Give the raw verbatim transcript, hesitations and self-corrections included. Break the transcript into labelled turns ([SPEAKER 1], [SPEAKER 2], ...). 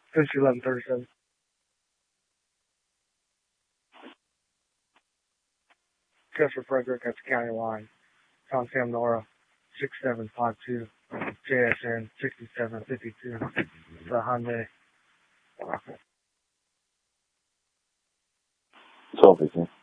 [SPEAKER 1] Finish eleven thirty-seven. Chester Frederick at the county line. Tom Sam Nora, six seven five two. J S N sixty-seven fifty-two. The Hyundai.
[SPEAKER 2] twelve fifteen.